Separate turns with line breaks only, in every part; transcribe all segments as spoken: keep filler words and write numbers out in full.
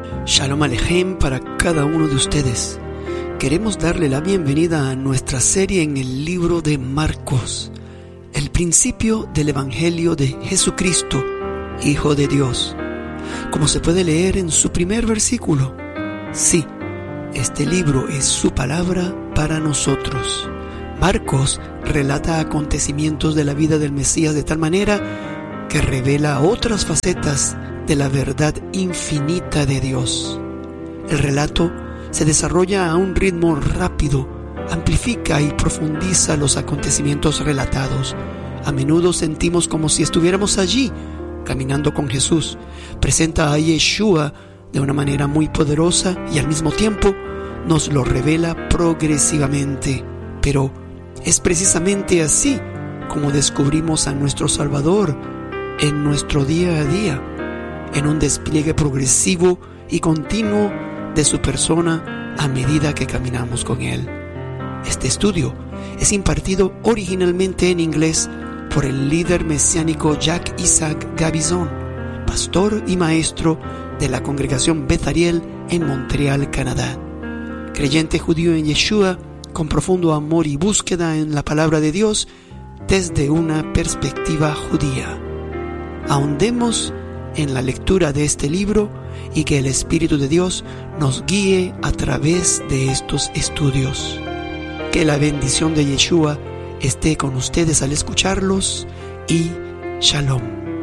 Shalom Alejem para cada uno de ustedes. Queremos darle la bienvenida a nuestra serie en el libro de Marcos, el principio del Evangelio de Jesucristo, Hijo de Dios. Como se puede leer en su primer versículo, sí, este libro es su palabra para nosotros. Marcos relata acontecimientos de la vida del Mesías de tal manera que revela otras facetas de la verdad infinita de Dios. El relato se desarrolla a un ritmo rápido, amplifica y profundiza los acontecimientos relatados. A menudo sentimos como si estuviéramos allí, caminando con Jesús. Presenta a Yeshua de una manera muy poderosa y al mismo tiempo nos lo revela progresivamente. Pero es precisamente así como descubrimos a nuestro Salvador en nuestro día a día, en un despliegue progresivo y continuo de su persona a medida que caminamos con Él. Este estudio es impartido originalmente en inglés por el líder mesiánico Jacques Isaac Gabizon, pastor y maestro de la congregación Beth Ariel en Montreal, Canadá. Creyente judío en Yeshua, con profundo amor y búsqueda en la palabra de Dios desde una perspectiva judía. Ahondemos en la lectura de este libro y que el Espíritu de Dios nos guíe a través de estos estudios. Que la bendición de Yeshua esté con ustedes al escucharlos y Shalom.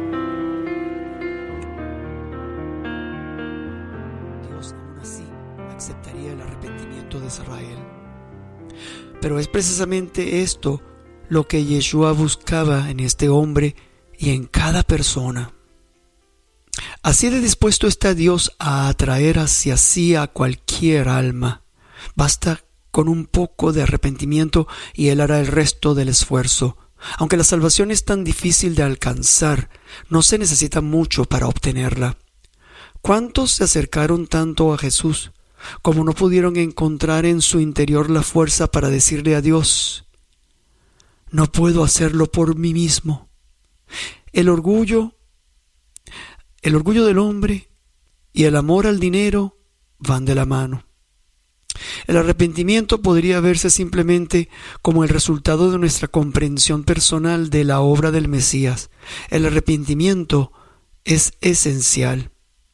Dios aún así aceptaría el arrepentimiento de Israel. Pero es precisamente esto lo que Yeshua buscaba en este hombre y en cada persona. Así de dispuesto está Dios a atraer hacia sí a cualquier alma. Basta con un poco de arrepentimiento y Él hará el resto del esfuerzo. Aunque la salvación es tan difícil de alcanzar, no se necesita mucho para obtenerla. ¿Cuántos se acercaron tanto a Jesús como no pudieron encontrar en su interior la fuerza para decirle a Dios: no puedo hacerlo por mí mismo? El orgullo El orgullo del hombre y el amor al dinero van de la mano. El arrepentimiento podría verse simplemente como el resultado de nuestra comprensión personal de la obra del Mesías. El arrepentimiento es esencial.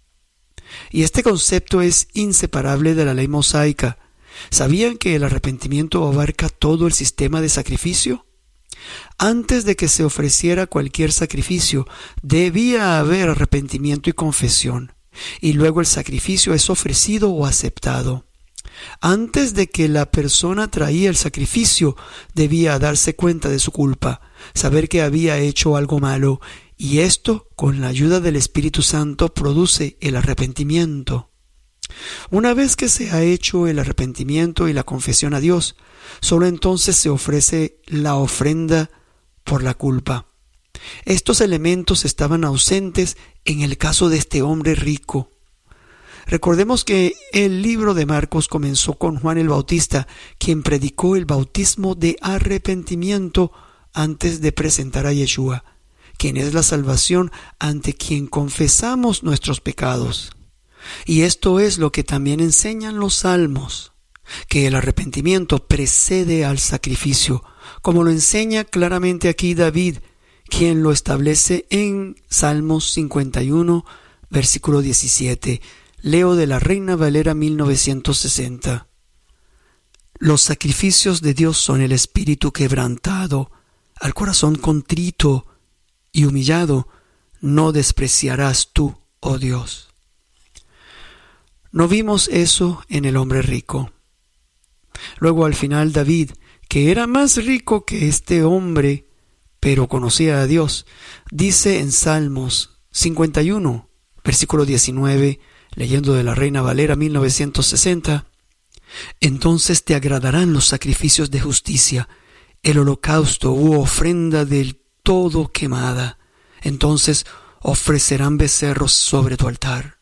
Y este concepto es inseparable de la ley mosaica. ¿Sabían que el arrepentimiento abarca todo el sistema de sacrificio? Antes de que se ofreciera cualquier sacrificio, debía haber arrepentimiento y confesión, y luego el sacrificio es ofrecido o aceptado. Antes de que la persona traía el sacrificio, debía darse cuenta de su culpa, saber que había hecho algo malo, y esto, con la ayuda del Espíritu Santo, produce el arrepentimiento. Una vez que se ha hecho el arrepentimiento y la confesión a Dios, solo entonces se ofrece la ofrenda por la culpa. Estos elementos estaban ausentes en el caso de este hombre rico. Recordemos que el libro de Marcos comenzó con Juan el Bautista, quien predicó el bautismo de arrepentimiento antes de presentar a Yeshua, quien es la salvación ante quien confesamos nuestros pecados. Y esto es lo que también enseñan los salmos, que el arrepentimiento precede al sacrificio, como lo enseña claramente aquí David, quien lo establece en Salmos cincuenta y uno, versículo diecisiete. Leo de la Reina Valera mil novecientos sesenta. Los sacrificios de Dios son el espíritu quebrantado, al corazón contrito y humillado no despreciarás tú, oh Dios. No vimos eso en el hombre rico. Luego al final David, que era más rico que este hombre, pero conocía a Dios, dice en Salmos cincuenta y uno, versículo diecinueve, leyendo de la Reina Valera mil novecientos sesenta, entonces te agradarán los sacrificios de justicia, el holocausto u ofrenda del todo quemada, entonces ofrecerán becerros sobre tu altar.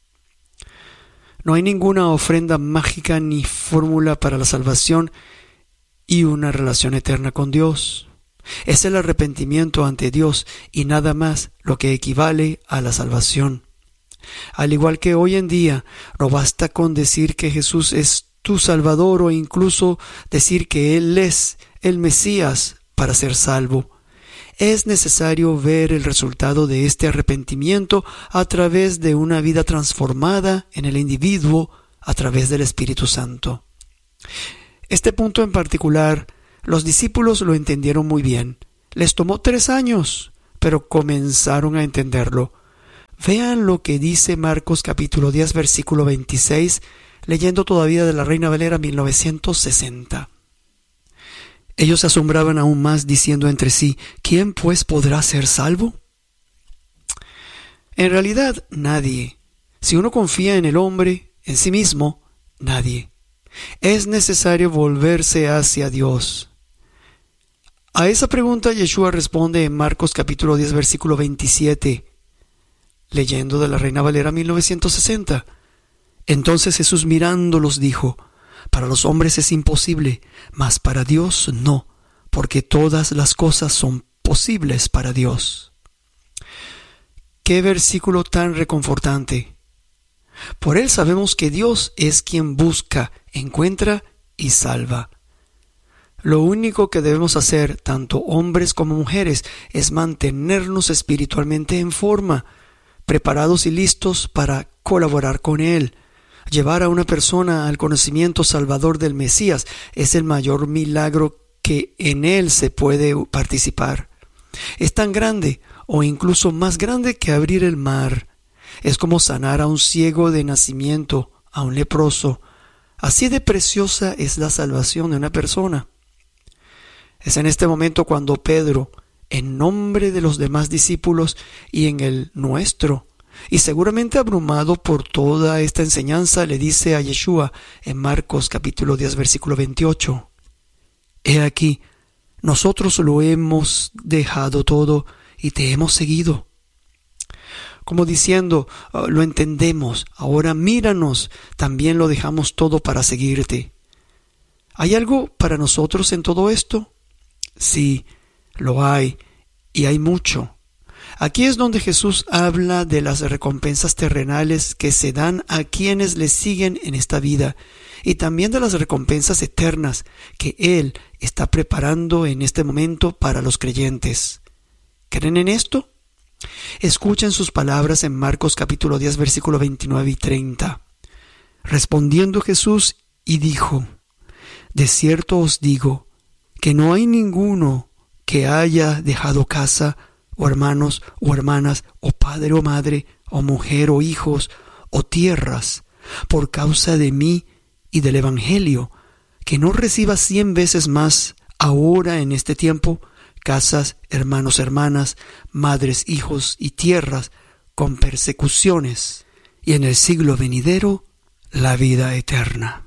No hay ninguna ofrenda mágica ni fórmula para la salvación y una relación eterna con Dios. Es el arrepentimiento ante Dios y nada más lo que equivale a la salvación. Al igual que hoy en día, no basta con decir que Jesús es tu Salvador o incluso decir que Él es el Mesías para ser salvo. Es necesario ver el resultado de este arrepentimiento a través de una vida transformada en el individuo a través del Espíritu Santo. Este punto en particular, los discípulos lo entendieron muy bien. Les tomó tres años, pero comenzaron a entenderlo. Vean lo que dice Marcos capítulo diez, versículo veintiséis, leyendo todavía de la Reina Valera mil novecientos sesenta. Ellos se asombraban aún más diciendo entre sí, ¿quién pues podrá ser salvo? En realidad, nadie. Si uno confía en el hombre, en sí mismo, nadie. Es necesario volverse hacia Dios. A esa pregunta Yeshua responde en Marcos capítulo diez, versículo veintisiete, leyendo de la Reina Valera mil novecientos sesenta. Entonces Jesús mirándolos dijo, para los hombres es imposible, mas para Dios no, porque todas las cosas son posibles para Dios. ¡Qué versículo tan reconfortante! Por él sabemos que Dios es quien busca, encuentra y salva. Lo único que debemos hacer, tanto hombres como mujeres, es mantenernos espiritualmente en forma, preparados y listos para colaborar con Él. Llevar a una persona al conocimiento salvador del Mesías es el mayor milagro que en él se puede participar. Es tan grande o incluso más grande que abrir el mar. Es como sanar a un ciego de nacimiento, a un leproso. Así de preciosa es la salvación de una persona. Es en este momento cuando Pedro, en nombre de los demás discípulos y en el nuestro, y seguramente abrumado por toda esta enseñanza, le dice a Yeshua en Marcos capítulo diez, versículo veintiocho, He aquí, nosotros lo hemos dejado todo y te hemos seguido. Como diciendo, oh, lo entendemos, ahora míranos, también lo dejamos todo para seguirte. ¿Hay algo para nosotros en todo esto? Sí, lo hay, y hay mucho. Aquí es donde Jesús habla de las recompensas terrenales que se dan a quienes le siguen en esta vida y también de las recompensas eternas que Él está preparando en este momento para los creyentes. ¿Creen en esto? Escuchen sus palabras en Marcos capítulo diez, versículo veintinueve y treinta. Respondiendo Jesús y dijo, De cierto os digo que no hay ninguno que haya dejado casa, o hermanos, o hermanas, o padre o madre, o mujer o hijos, o tierras, por causa de mí y del Evangelio, que no reciba cien veces más ahora en este tiempo, casas, hermanos, hermanas, madres, hijos y tierras, con persecuciones, y en el siglo venidero, la vida eterna.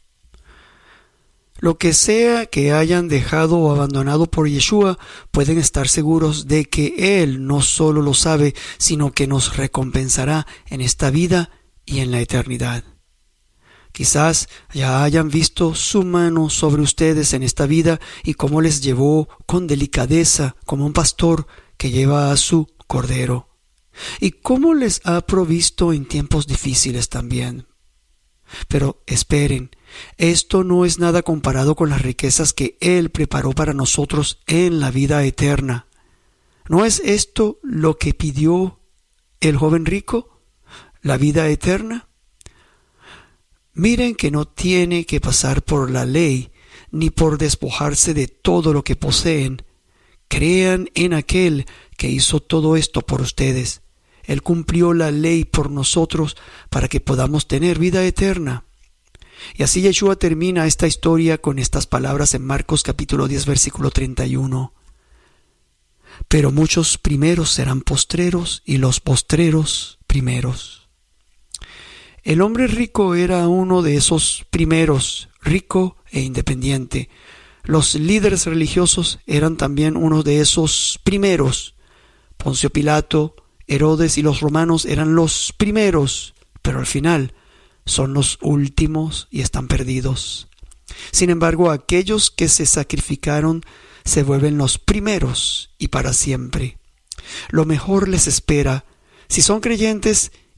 Lo que sea que hayan dejado o abandonado por Yeshua, pueden estar seguros de que Él no solo lo sabe, sino que nos recompensará en esta vida y en la eternidad. Quizás ya hayan visto su mano sobre ustedes en esta vida y cómo les llevó con delicadeza como un pastor que lleva a su cordero. Y cómo les ha provisto en tiempos difíciles también. Pero esperen, esto no es nada comparado con las riquezas que Él preparó para nosotros en la vida eterna. ¿No es esto lo que pidió el joven rico? ¿La vida eterna? Miren que no tiene que pasar por la ley, ni por despojarse de todo lo que poseen. Crean en aquel que hizo todo esto por ustedes. Él cumplió la ley por nosotros para que podamos tener vida eterna. Y así Yeshua termina esta historia con estas palabras en Marcos capítulo diez, versículo treinta y uno. Pero muchos primeros serán postreros y los postreros primeros. El hombre rico era uno de esos primeros, rico e independiente. Los líderes religiosos eran también uno de esos primeros. Poncio Pilato, Herodes y los romanos eran los primeros, pero al final son los últimos y están perdidos. Sin embargo, aquellos que se sacrificaron se vuelven los primeros y para siempre. Lo mejor les espera si son creyentes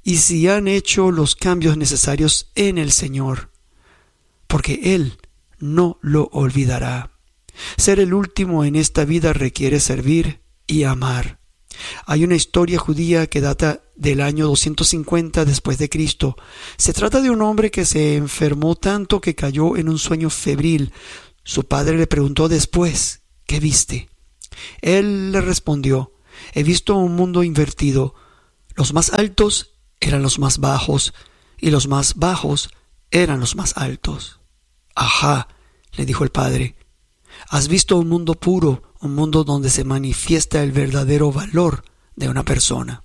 y si han hecho los cambios necesarios en el Señor, porque Él no lo olvidará. Ser el último en esta vida requiere servir y amar. Hay una historia judía que data del año doscientos cincuenta después de Cristo. Se trata de un hombre que se enfermó tanto que cayó en un sueño febril. Su padre le preguntó después: ¿qué viste? Él le respondió: he visto un mundo invertido. Los más altos eran los más bajos y los más bajos eran los más altos. Ajá, le dijo el padre. Has visto un mundo puro, un mundo donde se manifiesta el verdadero valor de una persona.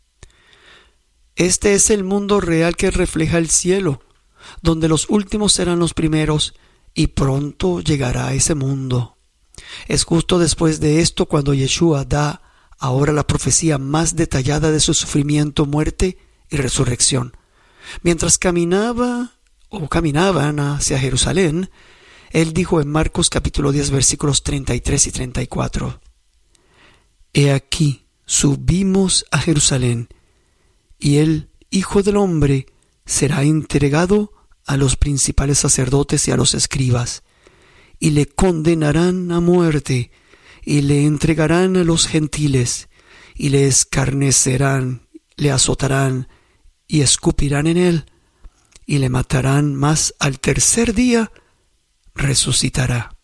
Este es el mundo real que refleja el cielo, donde los últimos serán los primeros, y pronto llegará ese mundo. Es justo después de esto cuando Yeshua da ahora la profecía más detallada de su sufrimiento, muerte y resurrección. Mientras caminaba o caminaban hacia Jerusalén, Él dijo en Marcos capítulo diez versículos treinta y tres y treinta y cuatro: He aquí, subimos a Jerusalén, y el Hijo del Hombre será entregado a los principales sacerdotes y a los escribas, y le condenarán a muerte, y le entregarán a los gentiles, y le escarnecerán, le azotarán, y escupirán en él, y le matarán, mas al tercer día resucitará.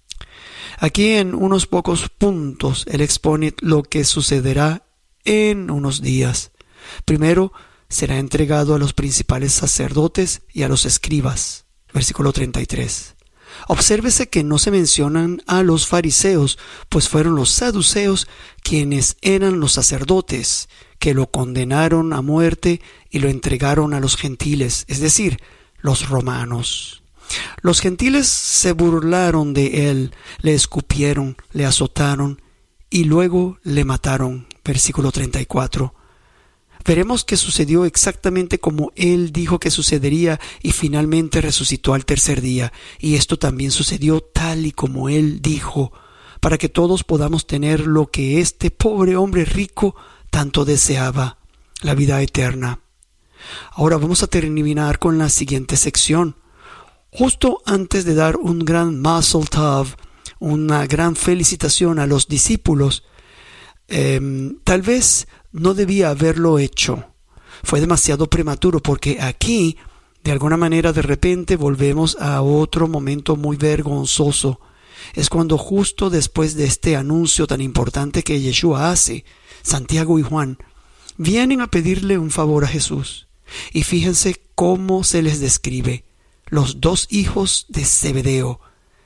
Aquí en unos pocos puntos Él expone lo que sucederá en unos días. Primero, será entregado a los principales sacerdotes y a los escribas. Versículo treinta y tres. Obsérvese que no se mencionan a los fariseos, pues fueron los saduceos quienes eran los sacerdotes, que lo condenaron a muerte y lo entregaron a los gentiles, es decir, los romanos. Los gentiles se burlaron de él, le escupieron, le azotaron y luego le mataron. Versículo treinta y cuatro. Veremos que sucedió exactamente como él dijo que sucedería y finalmente resucitó al tercer día. Y esto también sucedió tal y como él dijo, para que todos podamos tener lo que este pobre hombre rico tanto deseaba, la vida eterna. Ahora vamos a terminar con la siguiente sección. Justo antes de dar un gran Mazel Tov, una gran felicitación a los discípulos, eh, tal vez no debía haberlo hecho. Fue demasiado prematuro porque aquí, de alguna manera, de repente volvemos a otro momento muy vergonzoso. Es cuando justo después de este anuncio tan importante que Yeshua hace, Santiago y Juan vienen a pedirle un favor a Jesús. Y fíjense cómo se les describe: los dos hijos de Zebedeo.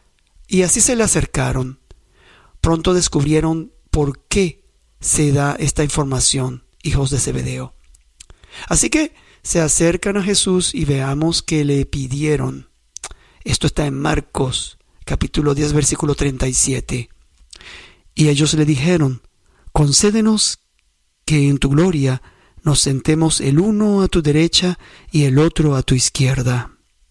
Y así se le acercaron. Pronto descubrieron por qué se da esta información, hijos de Zebedeo. Así que se acercan a Jesús y veamos que le pidieron. Esto está en Marcos, capítulo diez, versículo treinta y siete. Y ellos le dijeron: concédenos que en tu gloria nos sentemos el uno a tu derecha y el otro a tu izquierda.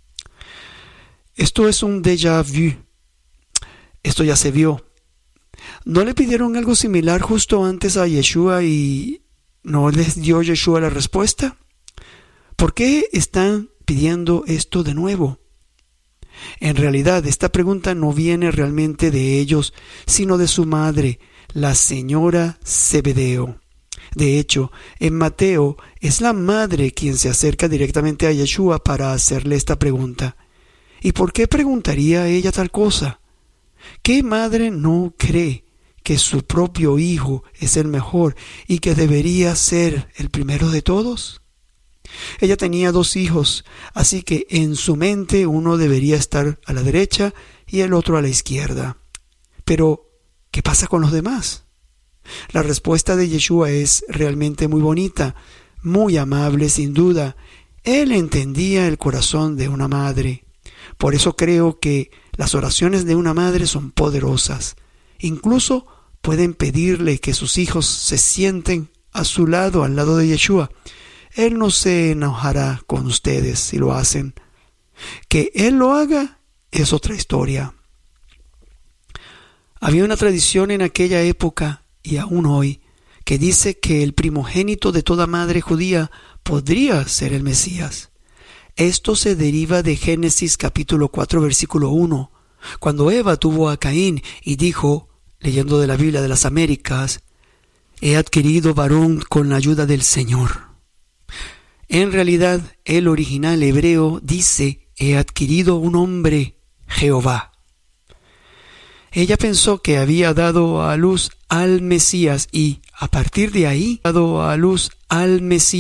Esto es un déjà vu. Esto ya se vio. ¿No le pidieron algo similar justo antes a Yeshua y no les dio Yeshua la respuesta? ¿Por qué están pidiendo esto de nuevo? En realidad, esta pregunta no viene realmente de ellos, sino de su madre, la señora Zebedeo. De hecho, en Mateo es la madre quien se acerca directamente a Yeshua para hacerle esta pregunta. ¿Y por qué preguntaría ella tal cosa? ¿Qué madre no cree que su propio hijo es el mejor y que debería ser el primero de todos? Ella tenía dos hijos, así que en su mente uno debería estar a la derecha y el otro a la izquierda. Pero, ¿qué pasa con los demás? La respuesta de Yeshua es realmente muy bonita, muy amable sin duda. Él entendía el corazón de una madre. Por eso creo que las oraciones de una madre son poderosas. Incluso pueden pedirle que sus hijos se sienten a su lado, al lado de Yeshua. Él no se enojará con ustedes si lo hacen. Que Él lo haga es otra historia. Había una tradición en aquella época y aún hoy que dice que el primogénito de toda madre judía podría ser el Mesías. Esto se deriva de Génesis capítulo cuatro versículo uno, cuando Eva tuvo a Caín y dijo, leyendo de la Biblia de las Américas, «He adquirido varón con la ayuda del Señor». En realidad, el original hebreo dice, «He adquirido un hombre, Jehová». Ella pensó que había dado a luz al Mesías y, a partir de ahí, dado a luz al Mesías.